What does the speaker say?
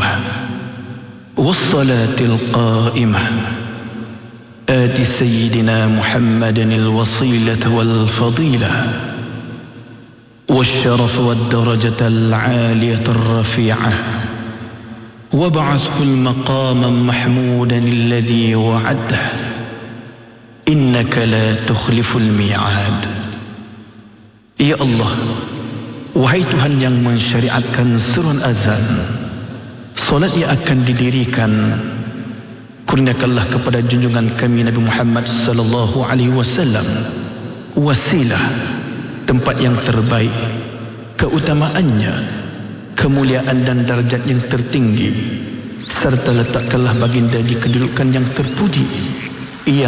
والصلاة القائمة آت سيدنا محمد الوصيلة والفضيلة والشرف والدرجة العالية الرفيعة وابعثه المقام محمودا الذي وعده إنك لا تخلف الميعاد. Ya Allah, wahai Tuhan yang mensyariatkan seruan azan, solat yang akan didirikan, kurniakanlah kepada junjungan kami Nabi Muhammad sallallahu alaihi wasallam wasilah, tempat yang terbaik, keutamaannya, kemuliaan dan darjat yang tertinggi, serta letakkanlah baginda di kedudukan yang terpuji